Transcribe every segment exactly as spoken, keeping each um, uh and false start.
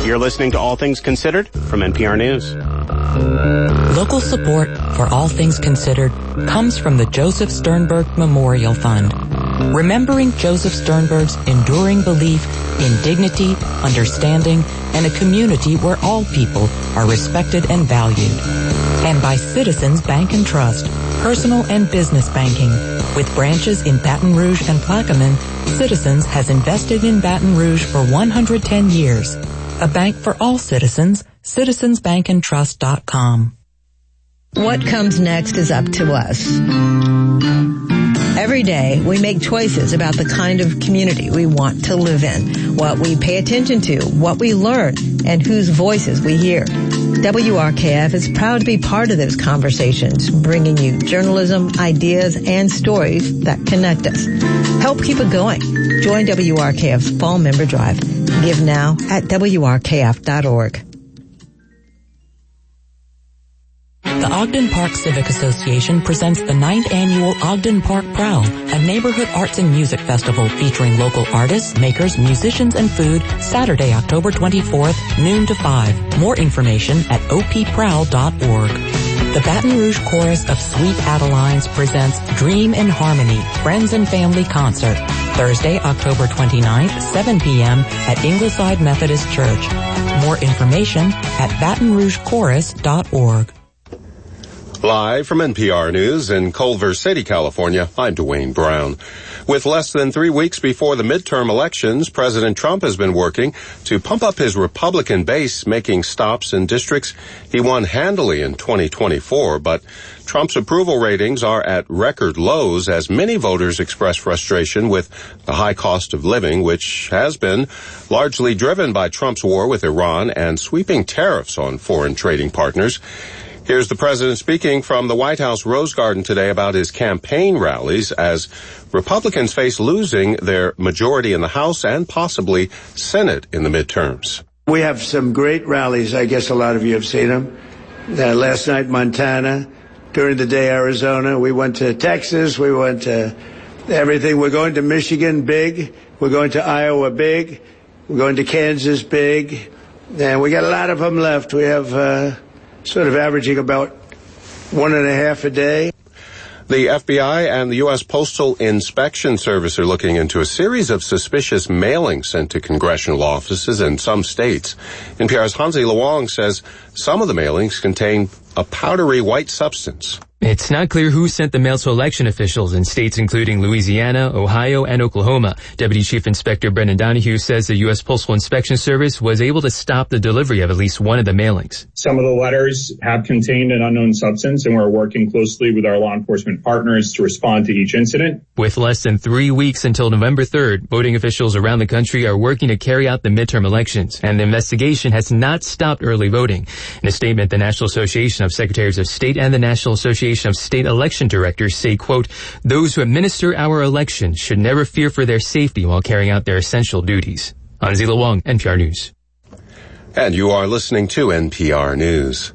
You're listening to All Things Considered from N P R News. Local support for All Things Considered comes from the Joseph Sternberg Memorial Fund. Remembering Joseph Sternberg's enduring belief in dignity, understanding, and a community where all people are respected and valued. And by Citizens Bank and Trust, personal and business banking. With branches in Baton Rouge and Plaquemine, Citizens has invested in Baton Rouge for one hundred ten years. A bank for all citizens, citizens bank and trust dot com. What comes next is up to us. Every day, we make choices about the kind of community we want to live in, what we pay attention to, what we learn, and whose voices we hear. W R K F is proud to be part of those conversations, bringing you journalism, ideas, and stories that connect us. Help keep it going. Join W R K F's Fall Member Drive. Give now at W R K F dot org. The Ogden Park Civic Association presents the ninth annual Ogden Park Prowl, a neighborhood arts and music festival featuring local artists, makers, musicians, and food, Saturday, October twenty-fourth, noon to five. More information at O P prowl dot org. The Baton Rouge Chorus of Sweet Adelines presents Dream in Harmony, Friends and Family Concert, Thursday, October twenty-ninth, seven p.m. at Ingleside Methodist Church. More information at baton rouge chorus dot org. Live from N P R News in Culver City, California, I'm Dwayne Brown. With less than three weeks before the midterm elections, President Trump has been working to pump up his Republican base, making stops in districts he won handily in twenty twenty-four. But Trump's approval ratings are at record lows as many voters express frustration with the high cost of living, which has been largely driven by Trump's war with Iran and sweeping tariffs on foreign trading partners. Here's the president speaking from the White House Rose Garden today about his campaign rallies as Republicans face losing their majority in the House and possibly Senate in the midterms. We have some great rallies. I guess a lot of you have seen them. Uh, last night, Montana. During the day, Arizona. We went to Texas. We went to everything. We're going to Michigan, big. We're going to Iowa, big. We're going to Kansas, big. And we got a lot of them left. We have... Uh, sort of averaging about one and a half a day. The F B I and the U S Postal Inspection Service are looking into a series of suspicious mailings sent to congressional offices in some states. N P R's Hansi Luong says some of the mailings contain a powdery white substance. It's not clear who sent the mail to election officials in states including Louisiana, Ohio, and Oklahoma. Deputy Chief Inspector Brendan Donahue says the U S Postal Inspection Service was able to stop the delivery of at least one of the mailings. Some of the letters have contained an unknown substance, and we're working closely with our law enforcement partners to respond to each incident. With less than three weeks until November third, voting officials around the country are working to carry out the midterm elections, and the investigation has not stopped early voting. In a statement, the National Association of Secretaries of State and the National Association of State Election Directors say, quote, those who administer our elections should never fear for their safety while carrying out their essential duties. Hansi Luong, N P R News. And you are listening to N P R News.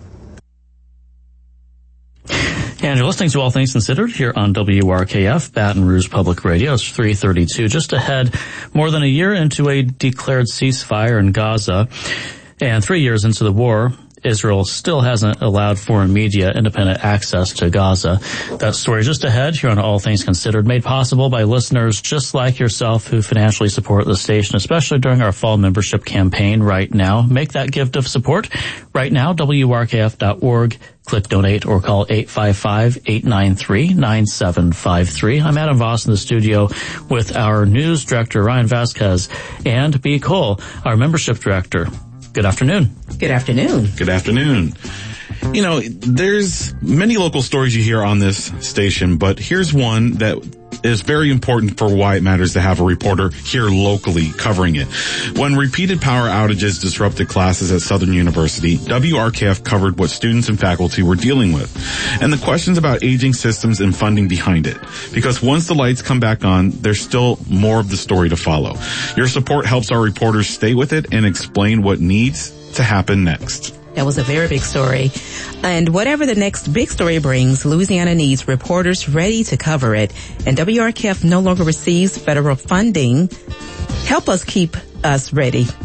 And you're listening to All Things Considered here on W R K F, Baton Rouge Public Radio. It's three thirty-two. Just ahead, more than a year into a declared ceasefire in Gaza, and three years into the war, Israel still hasn't allowed foreign media independent access to Gaza. That story just ahead here on All Things Considered, made possible by listeners just like yourself who financially support the station, especially during our fall membership campaign right now. Make that gift of support right now, W R K F dot org. Click donate or call eight five five, eight nine three, nine seven five three. I'm Adam Voss in the studio with our news director, Ryan Vasquez, and B. Cole, our membership director. Good afternoon. Good afternoon. Good afternoon. You know, there's many local stories you hear on this station, but here's one that is very important for why it matters to have a reporter here locally covering it. When repeated power outages disrupted classes at Southern University, W R K F covered what students and faculty were dealing with, and the questions about aging systems and funding behind it. Because once the lights come back on, there's still more of the story to follow. Your support helps our reporters stay with it and explain what needs to happen next. That was a very big story. And whatever the next big story brings, Louisiana needs reporters ready to cover it. And W R K F no longer receives federal funding. Help us keep us ready.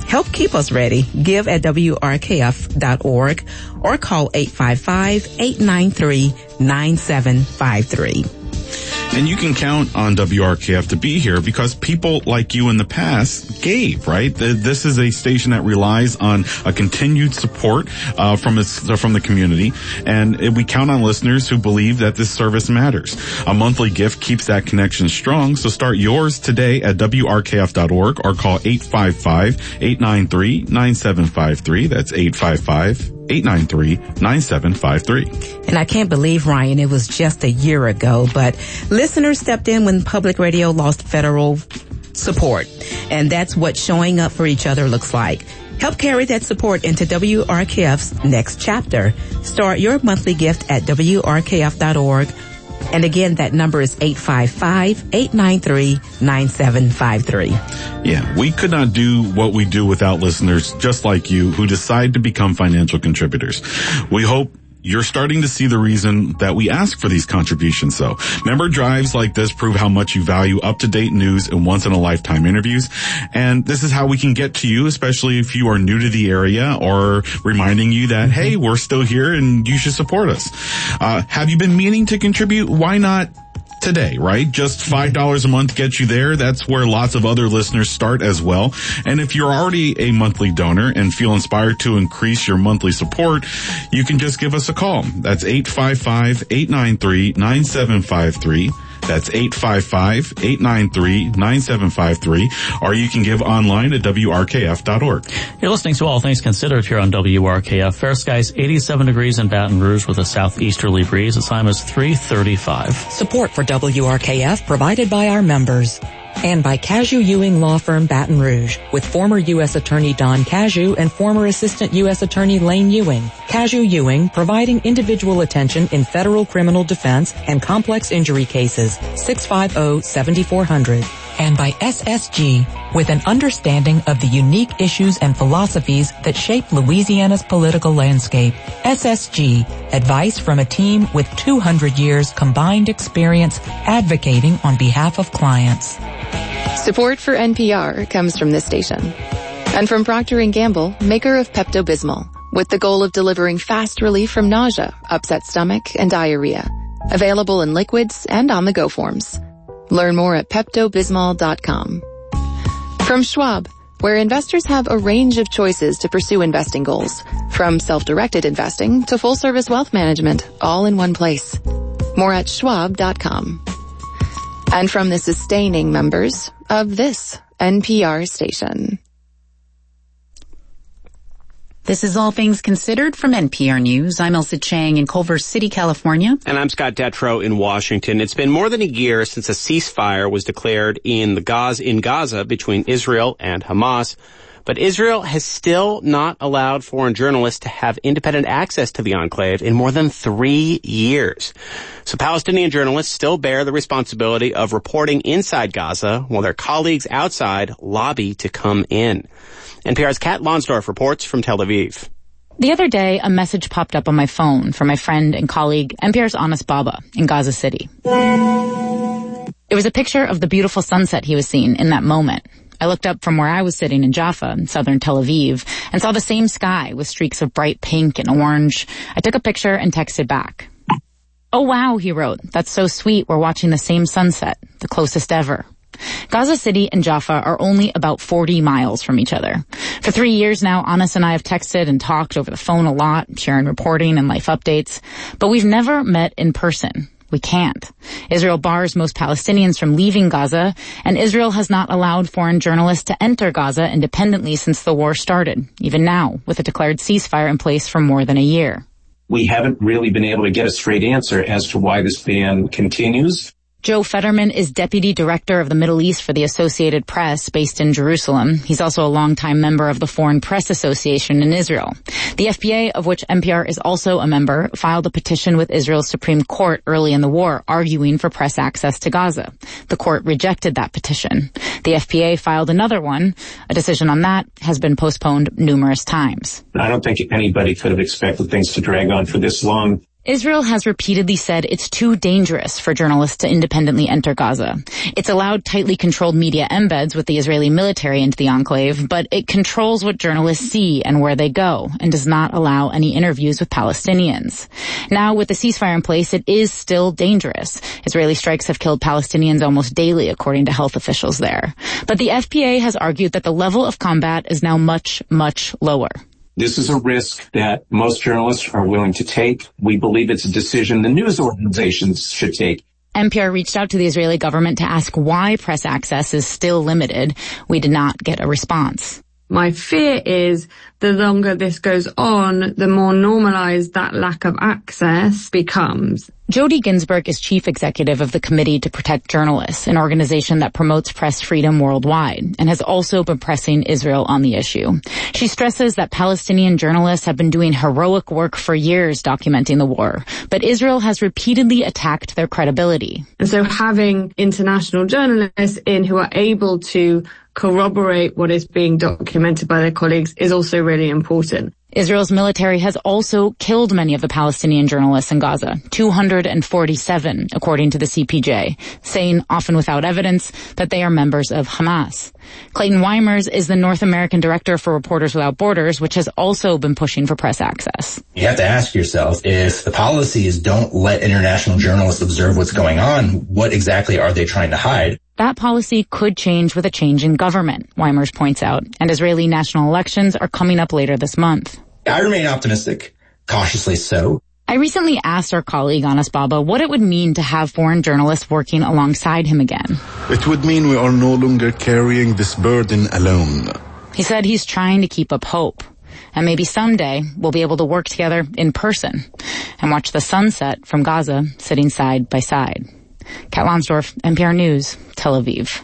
Help keep us ready. Give at W R K F dot org or call eight five five, eight nine three, nine seven five three. And you can count on W R K F to be here because people like you in the past gave, right? This is a station that relies on a continued support uh, from its, from the community, and we count on listeners who believe that this service matters. A monthly gift keeps that connection strong, so start yours today at W R K F dot org or call eight five five, eight nine three, nine seven five three. That's eight five five, eight nine three, nine seven five three. And I can't believe, Ryan, it was just a year ago, but listeners stepped in when public radio lost federal support. And that's what showing up for each other looks like. Help carry that support into W R K F's next chapter. Start your monthly gift at W R K F dot org. And again, that number is eight five five, eight nine three, nine seven five three. Yeah, we could not do what we do without listeners just like you who decide to become financial contributors. We hope you're starting to see the reason that we ask for these contributions, though. Member drives like this prove how much you value up-to-date news and once-in-a-lifetime interviews. And this is how we can get to you, especially if you are new to the area, or reminding you that, hey, we're still here and you should support us. Uh, have you been meaning to contribute? Why not today, right? Just five dollars a month gets you there. That's where lots of other listeners start as well. And if you're already a monthly donor and feel inspired to increase your monthly support, you can just give us a call. That's eight five five, eight nine three, nine seven five three. That's eight five five, eight nine three, nine seven five three, or you can give online at W R K F dot org. You're listening to All Things Considered here on W R K F. Fair skies, eighty-seven degrees in Baton Rouge with a southeasterly breeze. The time is three thirty-five. Support for W R K F provided by our members. And by Cashew Ewing Law Firm Baton Rouge, with former U S Attorney Don Cashew and former Assistant U S Attorney Lane Ewing. Cashew Ewing, providing individual attention in federal criminal defense and complex injury cases. six five zero, seven four zero zero. And by S S G, with an understanding of the unique issues and philosophies that shape Louisiana's political landscape. S S G, advice from a team with two hundred years combined experience advocating on behalf of clients. Support for N P R comes from this station. And from Procter and Gamble, maker of Pepto-Bismol, with the goal of delivering fast relief from nausea, upset stomach, and diarrhea. Available in liquids and on-the-go forms. Learn more at Pepto Bismol dot com. From Schwab, where investors have a range of choices to pursue investing goals, from self-directed investing to full-service wealth management, all in one place. More at Schwab dot com. And from the sustaining members of this N P R station. This is All Things Considered from N P R News. I'm Elsa Chang in Culver City, California. And I'm Scott Detrow in Washington. It's been more than a year since a ceasefire was declared in the Gaza, in Gaza between Israel and Hamas. But Israel has still not allowed foreign journalists to have independent access to the enclave in more than three years. So Palestinian journalists still bear the responsibility of reporting inside Gaza while their colleagues outside lobby to come in. N P R's Kat Lonsdorf reports from Tel Aviv. The other day, a message popped up on my phone from my friend and colleague, N P R's Anas Baba, in Gaza City. It was a picture of the beautiful sunset he was seeing in that moment. I looked up from where I was sitting in Jaffa, in southern Tel Aviv, and saw the same sky with streaks of bright pink and orange. I took a picture and texted back. "Oh wow," he wrote. "That's so sweet. We're watching the same sunset, the closest ever." Gaza City and Jaffa are only about forty miles from each other. For three years now, Anas and I have texted and talked over the phone a lot, sharing reporting and life updates, but we've never met in person. We can't. Israel bars most Palestinians from leaving Gaza, and Israel has not allowed foreign journalists to enter Gaza independently since the war started, even now, with a declared ceasefire in place for more than a year. We haven't really been able to get a straight answer as to why this ban continues. Joe Fetterman is Deputy Director of the Middle East for the Associated Press, based in Jerusalem. He's also a longtime member of the Foreign Press Association in Israel. The F B A, of which N P R is also a member, filed a petition with Israel's Supreme Court early in the war, arguing for press access to Gaza. The court rejected that petition. The F B A filed another one. A decision on that has been postponed numerous times. I don't think anybody could have expected things to drag on for this long. Israel has repeatedly said it's too dangerous for journalists to independently enter Gaza. It's allowed tightly controlled media embeds with the Israeli military into the enclave, but it controls what journalists see and where they go, and does not allow any interviews with Palestinians. Now, with the ceasefire in place, it is still dangerous. Israeli strikes have killed Palestinians almost daily, according to health officials there. But the F P A has argued that the level of combat is now much, much lower. This is a risk that most journalists are willing to take. We believe it's a decision the news organizations should take. N P R reached out to the Israeli government to ask why press access is still limited. We did not get a response. My fear is the longer this goes on, the more normalized that lack of access becomes. Jody Ginsburg is chief executive of the Committee to Protect Journalists, an organization that promotes press freedom worldwide, and has also been pressing Israel on the issue. She stresses that Palestinian journalists have been doing heroic work for years documenting the war, but Israel has repeatedly attacked their credibility. And so having international journalists in who are able to corroborate what is being documented by their colleagues is also really important. Israel's military has also killed many of the Palestinian journalists in Gaza, two hundred forty-seven, according to the C P J, saying, often without evidence, that they are members of Hamas. Clayton Weimers is the North American director for Reporters Without Borders, which has also been pushing for press access. You have to ask yourself, if the policy is don't let international journalists observe what's going on, what exactly are they trying to hide? That policy could change with a change in government, Weimers points out, and Israeli national elections are coming up later this month. I remain optimistic, cautiously so. I recently asked our colleague Anas Baba what it would mean to have foreign journalists working alongside him again. It would mean we are no longer carrying this burden alone. He said he's trying to keep up hope. And maybe someday we'll be able to work together in person and watch the sunset from Gaza sitting side by side. Kat Lonsdorf, N P R News, Tel Aviv.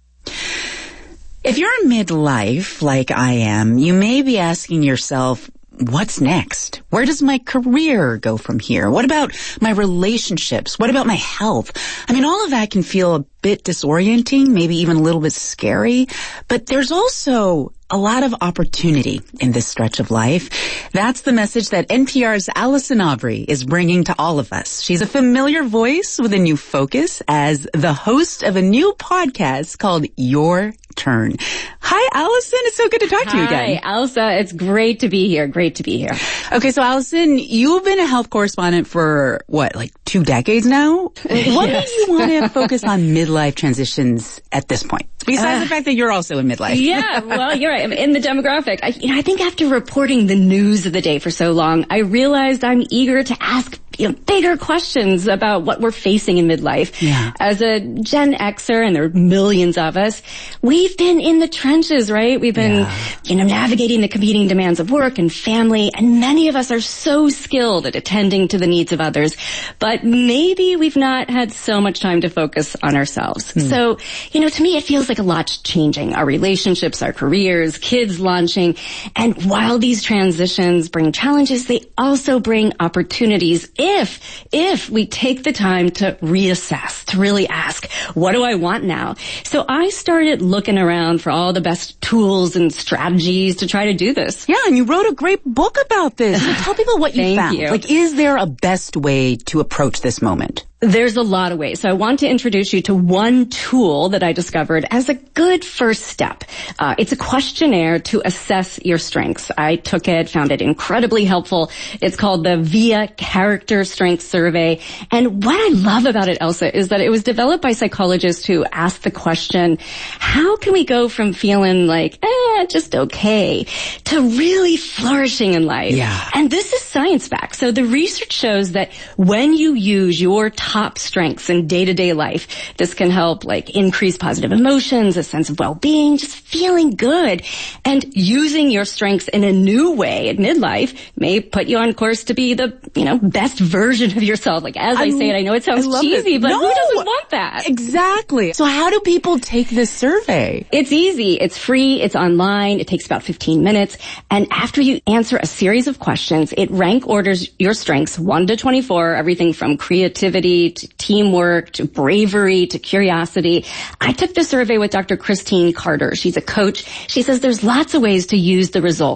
If you're in midlife, like I am, you may be asking yourself, what's next? Where does my career go from here? What about my relationships? What about my health? I mean, all of that can feel a bit disorienting, maybe even a little bit scary, but there's also a lot of opportunity in this stretch of life. That's the message that N P R's Allison Aubrey is bringing to all of us. She's a familiar voice with a new focus as the host of a new podcast called Your Turn. Hi, Allison. It's so good to talk Hi, to you again. Hi, Elsa. It's great to be here. Great to be here. Okay, so Allison, you've been a health correspondent for, what, like two decades now? What Yes. made you want to focus on midlife transitions at this point? Besides Uh, the fact that you're also in midlife. Yeah, well, you're right. I'm in the demographic. I, you know, I think after reporting the news of the day for so long, I realized I'm eager to ask you know, bigger questions about what we're facing in midlife. Yeah. As a Gen Xer, and there are millions of us, we've been in the trenches, right? We've been, yeah. you know, navigating the competing demands of work and family, and many of us are so skilled at attending to the needs of others, but maybe we've not had so much time to focus on ourselves. Mm. So, you know, to me, it feels like a lot's changing. Our relationships, our careers, kids launching, and while these transitions bring challenges, they also bring opportunities if, if we take the time to reassess, to really ask, what do I want now? So I started looking around for all the best tools and strategies to try to do this. Yeah, and you wrote a great book about this. So tell people what you Thank found. you. Like, is there a best way to approach this moment? There's a lot of ways. So I want to introduce you to one tool that I discovered as a good first step. Uh, it's a questionnaire to assess your strengths. I took it, found it incredibly helpful. It's called the V I A Character Strength Survey. And what I love about it, Elsa, is that it was developed by psychologists who asked the question, how can we go from feeling like, eh, just okay, to really flourishing in life? Yeah. And this is science-backed. So the research shows that when you use your top strengths in day-to-day life, this can help like increase positive emotions, a sense of well-being, just feeling good. And using your strengths in a new way at midlife may put you on course to be the, you know, best version of yourself. Like as I, I say it, I know it sounds cheesy, it. but no, who doesn't want that? Exactly. So how do people take this survey? It's easy. It's free. It's online. It takes about fifteen minutes. And after you answer a series of questions, it rank orders your strengths one to twenty-four, everything from creativity to teamwork to bravery to curiosity. I took the survey with Doctor Christine Carter. She's a coach. She says there's lots of ways to use the results.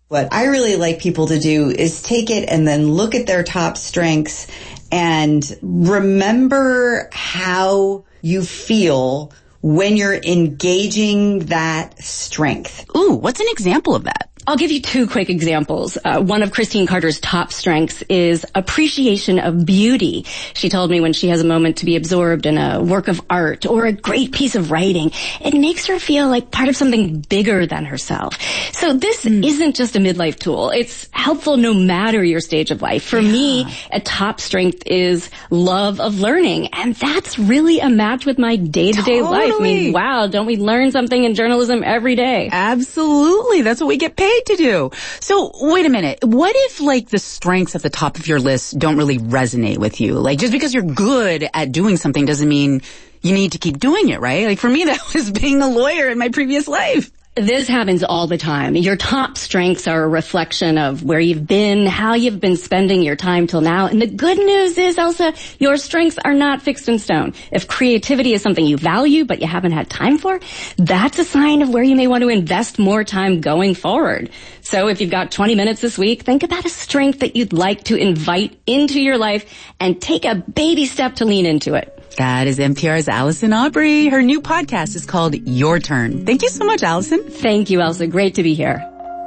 What I really like people to do is take it and then look at their top strengths and remember how you feel when you're engaging that strength. Ooh, what's an example of that? I'll give you two quick examples. Uh, one of Christine Carter's top strengths is appreciation of beauty. She told me when she has a moment to be absorbed in a work of art or a great piece of writing, it makes her feel like part of something bigger than herself. So this mm. isn't just a midlife tool. It's helpful no matter your stage of life. For yeah. me, a top strength is love of learning. And that's really a match with my day-to-day totally. life. I mean, wow, don't we learn something in journalism every day? Absolutely. That's what we get paid to do. So wait a minute. What if like the strengths at the top of your list don't really resonate with you? Like just because you're good at doing something doesn't mean you need to keep doing it, right? Like for me, that was being a lawyer in my previous life. This happens all the time. Your top strengths are a reflection of where you've been, how you've been spending your time till now. And the good news is, Elsa, your strengths are not fixed in stone. If creativity is something you value but you haven't had time for, that's a sign of where you may want to invest more time going forward. So if you've got twenty minutes this week, think about a strength that you'd like to invite into your life and take a baby step to lean into it. That is N P R's Allison Aubrey. Her new podcast is called Your Turn. Thank you so much, Allison. Thank you, Elsa. Great to be here.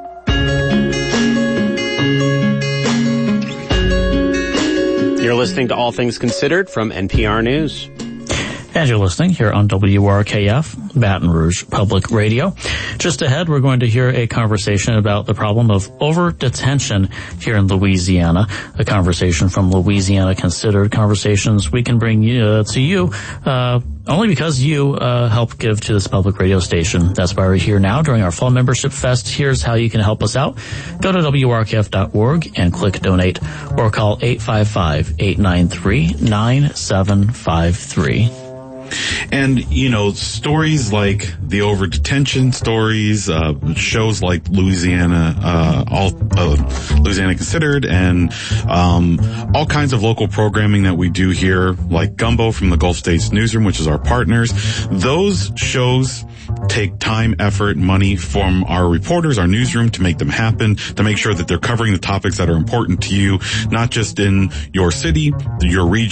You're listening to All Things Considered from N P R News. And you're listening here on W R K F, Baton Rouge Public Radio. Just ahead, we're going to hear a conversation about the problem of over-detention here in Louisiana. A conversation from Louisiana Considered, conversations we can bring you, uh, to you uh, only because you uh, help give to this public radio station. That's why we're here now during our Fall Membership Fest. Here's how you can help us out. Go to W R K F dot org and click Donate, or call eight five five, eight nine three, nine seven five three. And, you know, stories like the over detention stories, uh, shows like Louisiana, uh, all, uh, Louisiana Considered, and, um, all kinds of local programming that we do here, like Gumbo from the Gulf States Newsroom, which is our partners. Those shows take time, effort, money from our reporters, our newsroom, to make them happen, to make sure that they're covering the topics that are important to you, not just in your city, your region,